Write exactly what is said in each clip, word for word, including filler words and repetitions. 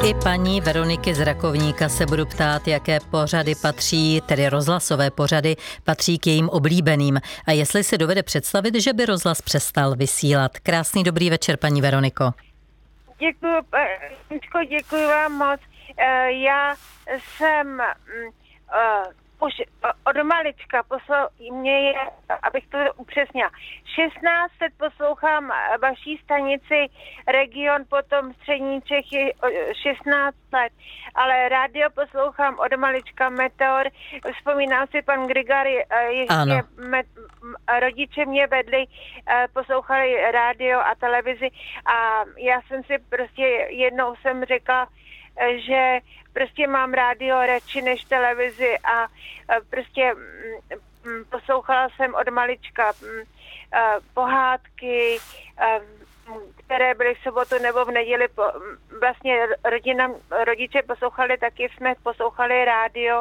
I paní Veroniky z Rakovníka se budu ptát, jaké pořady patří, tedy rozhlasové pořady, patří k jejím oblíbeným a jestli si dovede představit, že by rozhlas přestal vysílat. Krásný dobrý večer, paní Veroniko. Děkuji, Paničko, děkuji vám moc. Já jsem už od malička poslal, mě je, abych to upřesnila, šestnáct let poslouchám vaší stanici Region, potom Střední Čechy šestnáct let, ale rádio poslouchám od malička Meteor. Vzpomínám si, pan Grigary, ještě me, rodiče mě vedli, poslouchali rádio a televizi a já jsem si prostě jednou jsem řekla, že prostě mám rádio radši než televizi a prostě poslouchala jsem od malička pohádky, které byly v sobotu nebo v neděli. Vlastně rodina, rodiče poslouchali, taky jsme poslouchali rádio.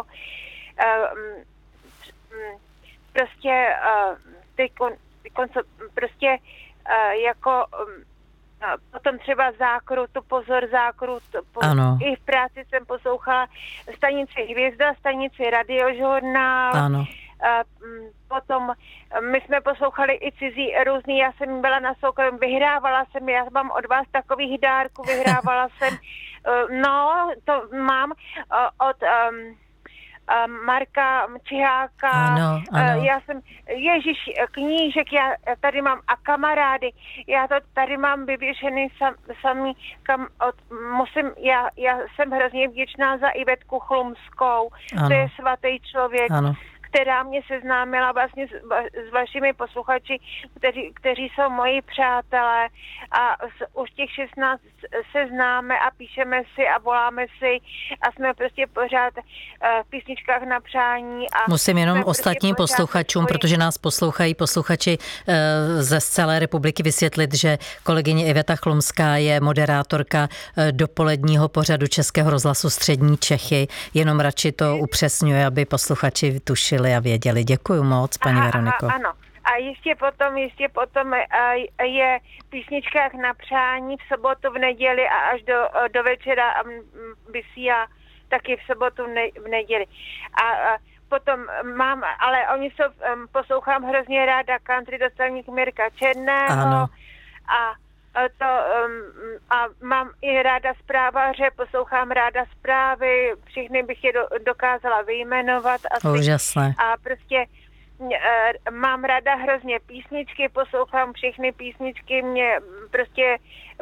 Prostě ty, prostě jako potom třeba Zákrutu, pozor Zákrutu. Ano. I v práci jsem poslouchala stanici Hvězda, stanici Radiožurnál. Ano. Potom my jsme poslouchali i cizí různý, já jsem byla na soukromí, vyhrávala jsem, já mám od vás takových dárků, vyhrávala jsem, no, to mám od um, Marka Čiháka, ano, ano. Já jsem, ježiš, knížek, já tady mám a kamarády, já to tady mám vyvěšený sam, samý, kam od, musím, já, já jsem hrozně vděčná za Ivetku Chlumskou, ano. To je svatý člověk, ano. která mě seznámila vlastně s, s vašimi posluchači, kteří, kteří jsou moji přátelé a s, už těch šestnáct se známe a píšeme si a voláme si a jsme prostě pořád uh, v písničkách na přání. A musím jenom prostě ostatním posluchačům, svoji... protože nás poslouchají posluchači uh, ze celé republiky vysvětlit, že kolegyně Iveta Chlumská je moderátorka uh, dopoledního pořadu Českého rozhlasu Střední Čechy. Jenom radši to upřesňuje, aby posluchači tušili a věděli. Děkuji moc, paní a, Veroniko. A, ano. A ještě potom, ještě potom je v písničkách na přání v sobotu, v neděli a až do, do večera vysílá taky v sobotu, v neděli. A, a potom mám, ale oni jsou, poslouchám hrozně ráda country dostalník Mirka Černého. Ano. A to, a mám i ráda zprávaře, poslouchám ráda zprávy, všechny bych je do, dokázala vyjmenovat. Asi. Úžasné. A prostě e, mám ráda hrozně písničky, poslouchám všechny písničky, mě prostě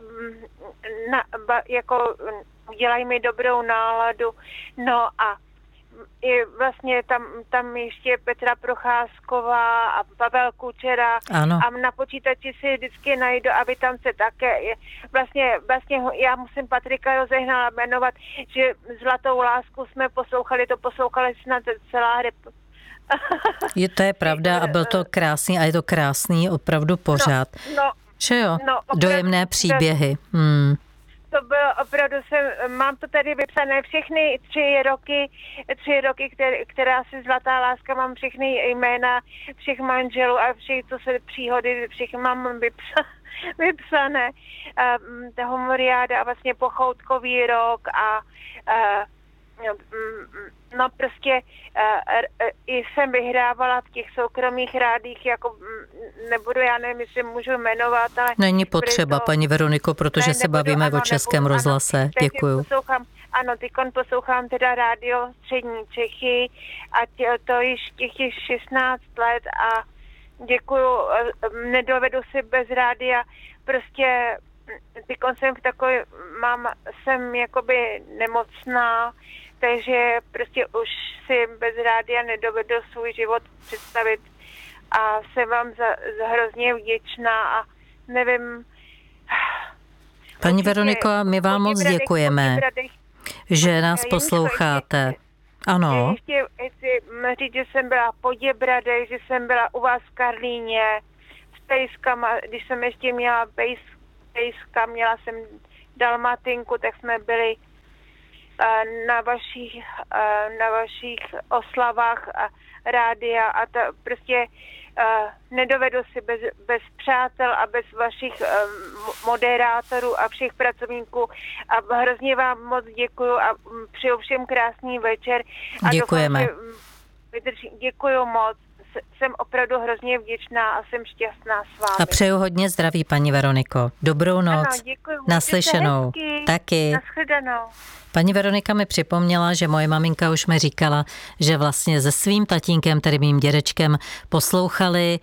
na, ba, jako udělají mi dobrou náladu. No a i vlastně tam, tam ještě Petra Procházková a Pavel Kučera. Ano. A na počítači si vždycky najdu, aby tam se také, vlastně, vlastně já musím Patrika Rozehnala jmenovat, že Zlatou lásku jsme poslouchali, to poslouchali snad celá rep. Je, to je pravda a byl to krásný a je to krásný opravdu pořád. No, no, že jo? No, opravdu, dojemné příběhy. Hmm. To bylo opravdu, jsem, mám to tady vypsané všechny tři roky, tři roky, které, která si Zlatá láska, mám všechny jména všech manželů a všech, co se příhody, všech mám vypsa, vypsané. Uh, ta humoriáda a vlastně Pochoutkový rok a uh, no prostě uh, i jsem vyhrávala v těch soukromých rádích, jako nebudu, já nevím, jestli můžu jmenovat, ale... Není potřeba, to... paní Veroniko, protože ne, se nebudu, bavíme ano, o Českém nebudu, rozhlase. Ano, děkuju. Poslouchám, ano, tykon poslouchám teda rádio Střední Čechy a tě, to již těch je šestnáct let a děkuju, nedovedu si bez rádia, prostě tykon jsem v takový, mám, jsem jakoby nemocná, takže prostě už si bez rádia nedovedu svůj život představit a jsem vám za, za hrozně vděčná a nevím... Paní určitě, Veroniko, my vám moc děkujeme, že nás posloucháte. Ano. Ještě chci říct, že jsem byla v Poděbradech, že jsem byla u vás v Karlíně, s pejskama, když jsem ještě měla pejs, pejska, měla jsem dalmatinku, tak jsme byli na vašich, na vašich oslavách a rádia a to prostě nedovedu si bez, bez přátel a bez vašich um, moderátorů a všech pracovníků a hrozně vám moc děkuju a přeju všem krásný večer. A děkujeme. Doufám, že vydrží, děkuju moc. Jsem opravdu hrozně vděčná a jsem šťastná s vámi. A přeju hodně zdraví, paní Veroniko. Dobrou noc. Ano, děkuji. Naslyšenou. Taky. Nashledanou. Paní Veronika mi připomněla, že moje maminka už mi říkala, že vlastně se svým tatínkem, tedy mým dědečkem, poslouchali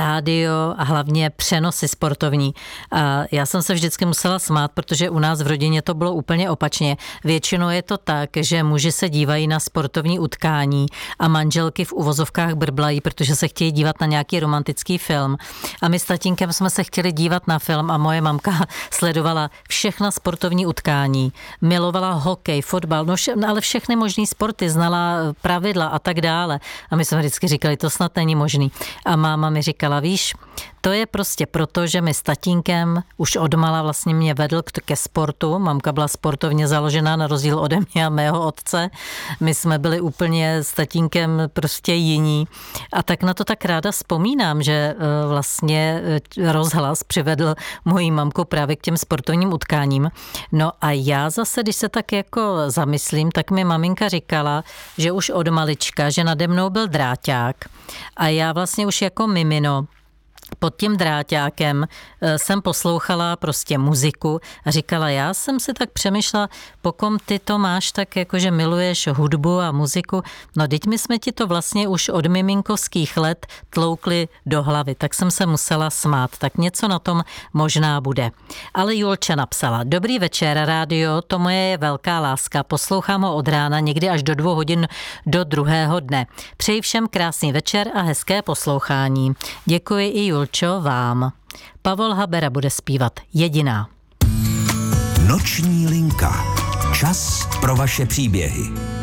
rádio a hlavně přenosy sportovní. A já jsem se vždycky musela smát, protože u nás v rodině to bylo úplně opačně. Většinou je to tak, že muži se dívají na sportovní utkání a manželky v uvozovkách brblají, protože se chtějí dívat na nějaký romantický film. A my s tatínkem jsme se chtěli dívat na film a moje mamka sledovala všechna sportovní utkání. Milovala ho hokej, fotbal, no vše, ale všechny možný sporty, znala pravidla a tak dále. A my jsme vždycky říkali, to snad není možný. A máma mi říkala, víš, to je prostě proto, že my s tatínkem už odmala vlastně mě vedl ke sportu. Mamka byla sportovně založená na rozdíl ode mě a mého otce. My jsme byli úplně s tatínkem prostě jiní. A tak na to tak ráda vzpomínám, že vlastně rozhlas přivedl moji mamku právě k těm sportovním utkáním. No a já zase, když se tak jako zamyslím, tak mi maminka říkala, že už od malička, že nade mnou byl dráťák a já vlastně už jako mimino pod tím dráťákem jsem poslouchala prostě muziku a říkala, já jsem si tak přemýšlela, pokom ty to máš tak jako, že miluješ hudbu a muziku, no teď my jsme ti to vlastně už od miminkovských let tloukli do hlavy, tak jsem se musela smát, tak něco na tom možná bude. Ale Julča napsala, dobrý večer, rádio, to moje je velká láska, poslouchám ho od rána, někdy až do dvou hodin do druhého dne. Přeji všem krásný večer a hezké poslouchání. Děkuji i Julča. Čo vám? Pavol Habera bude zpívat Jediná. Noční linka. Čas pro vaše příběhy.